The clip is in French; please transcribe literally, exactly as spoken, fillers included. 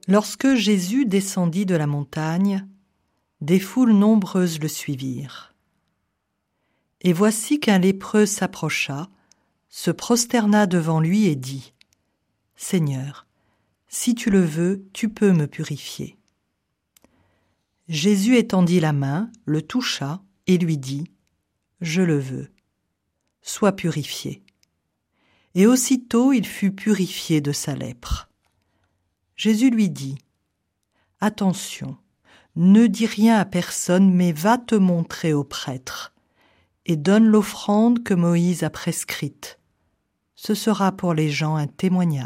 Lorsque Jésus descendit de la montagne, des foules nombreuses le suivirent. Et voici qu'un lépreux s'approcha, se prosterna devant lui et dit : « Seigneur, si tu le veux, tu peux me purifier. » Jésus étendit la main, le toucha et lui dit : « Je le veux, sois purifié. » Et aussitôt il fut purifié de sa lèpre. Jésus lui dit : « Attention, ne dis rien à personne, mais va te montrer au prêtre, et donne l'offrande que Moïse a prescrite. Ce sera pour les gens un témoignage. »